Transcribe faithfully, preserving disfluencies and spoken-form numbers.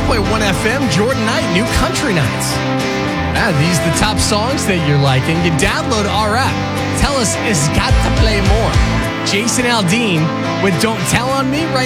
point one F M, Jordan Knight, New Country Nights. Ah, these are the top songs that you're liking. You download our app. Tell us it's got to play more. Jason Aldean with Don't Tell on Me right